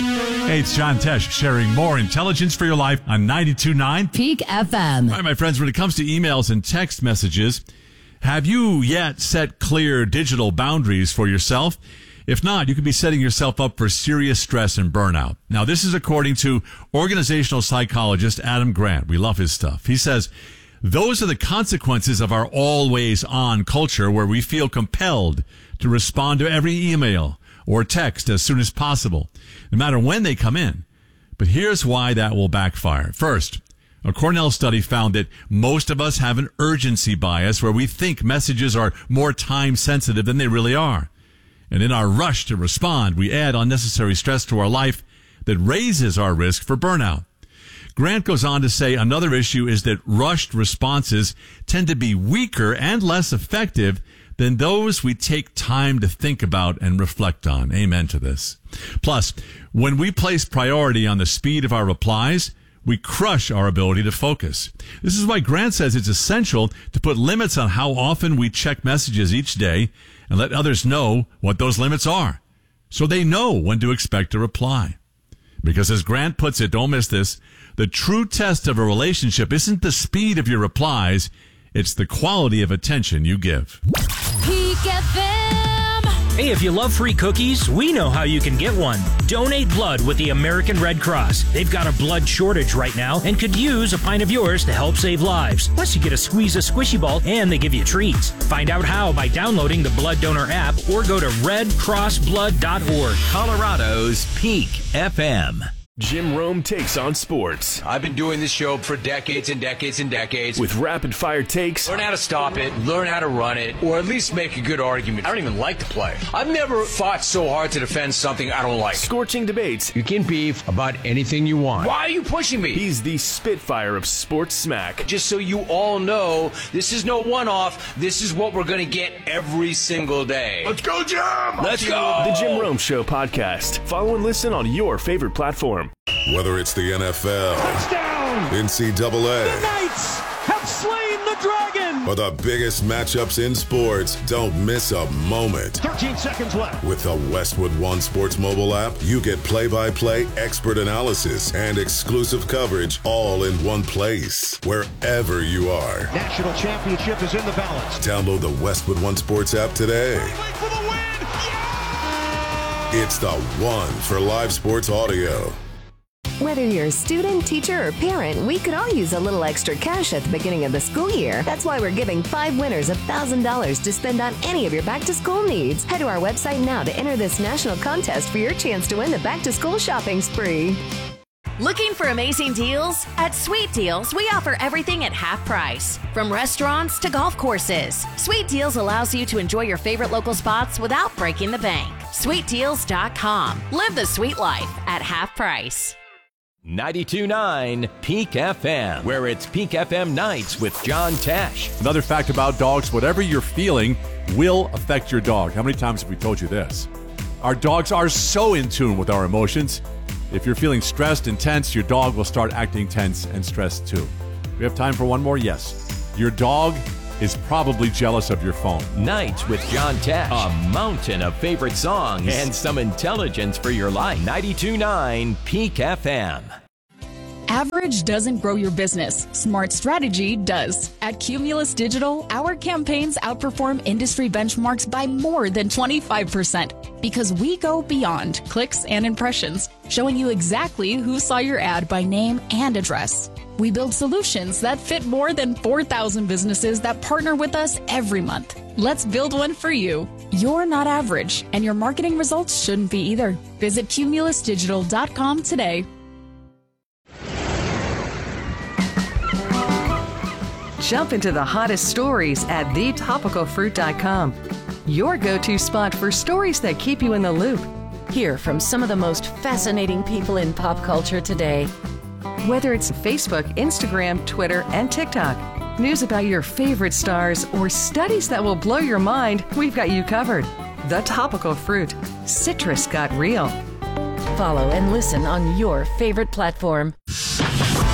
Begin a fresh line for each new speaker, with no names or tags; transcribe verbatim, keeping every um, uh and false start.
Hey, it's John Tesh sharing more intelligence for your life on ninety-two point nine
Peak F M.
All right, my friends, when it comes to emails and text messages, have you yet set clear digital boundaries for yourself? If not, you could be setting yourself up for serious stress and burnout. Now, this is according to organizational psychologist Adam Grant. We love his stuff. He says, those are the consequences of our always on culture where we feel compelled to respond to every email or text as soon as possible, no matter when they come in. But here's why that will backfire. First, a Cornell study found that most of us have an urgency bias where we think messages are more time sensitive than they really are. And in our rush to respond, we add unnecessary stress to our life that raises our risk for burnout. Grant goes on to say another issue is that rushed responses tend to be weaker and less effective than those we take time to think about and reflect on. Amen to this. Plus, when we place priority on the speed of our replies, we crush our ability to focus. This is why Grant says it's essential to put limits on how often we check messages each day and let others know what those limits are so they know when to expect a reply. Because as Grant puts it, don't miss this, the true test of a relationship isn't the speed of your replies, it's the quality of attention you give.
Peak F M.
Hey, if you love free cookies, we know how you can get one. Donate blood with the American Red Cross. They've got a blood shortage right now and could use a pint of yours to help save lives. Plus, you get a squeeze a squishy ball and they give you treats. Find out how by downloading the Blood Donor app or go to red cross blood dot org.
Colorado's Peak F M.
Jim Rome takes on sports.
I've been doing this show for decades and decades and decades.
With rapid-fire takes.
Learn how to stop it, learn how to run it, or at least make a good argument. I don't even like the play. I've never fought so hard to defend something I don't like.
Scorching debates.
You can beef about anything you want. Why are you pushing me?
He's the Spitfire of sports smack.
Just so you all know, this is no one-off. This is what we're going to get every single day. Let's go, Jim! Let's go!
The Jim Rome Show podcast. Follow and listen on your favorite platform.
Whether it's the N F L,
touchdown,
N C double A,
the Knights have slain the dragon,
or the biggest matchups in sports, don't miss a moment.
thirteen seconds left.
With the Westwood One Sports mobile app, you get play-by-play expert analysis and exclusive coverage all in one place, wherever you are.
National championship is in the balance.
Download the Westwood One Sports app today.
Wait for the win! Yeah!
It's the one for live sports audio.
Whether you're a student, teacher, or parent, we could all use a little extra cash at the beginning of the school year. That's why we're giving five winners one thousand dollars to spend on any of your back-to-school needs. Head to our website now to enter this national contest for your chance to win the back-to-school shopping spree.
Looking for amazing deals? At Sweet Deals, we offer everything at half price. From restaurants to golf courses, Sweet Deals allows you to enjoy your favorite local spots without breaking the bank. sweet deals dot com. Live the sweet life at half price.
ninety-two point nine Peak F M, where it's Peak F M nights with John Tesh.
Another fact about dogs, whatever you're feeling will affect your dog. How many times have we told you this? Our dogs are so in tune with our emotions. If you're feeling stressed and tense, your dog will start acting tense and stressed too. We have time for one more? Yes. Your dog is probably jealous of your phone.
Nights with John Tesh. A mountain of favorite songs and some intelligence for your life. ninety-two point nine Peak F M.
Average doesn't grow your business. Smart strategy does. At Cumulus Digital, our campaigns outperform industry benchmarks by more than twenty-five percent because we go beyond clicks and impressions, showing you exactly who saw your ad by name and address. We build solutions that fit more than four thousand businesses that partner with us every month. Let's build one for you. You're not average, and your marketing results shouldn't be either. Visit cumulus digital dot com today.
Jump into the hottest stories at the topical fruit dot com. Your go-to spot for stories that keep you in the loop.
Hear from some of the most fascinating people in pop culture today.
Whether it's Facebook, Instagram, Twitter, and TikTok, news about your favorite stars, or studies that will blow your mind, we've got you covered. The Topical Fruit. Citrus got real.
Follow and listen on your favorite platform.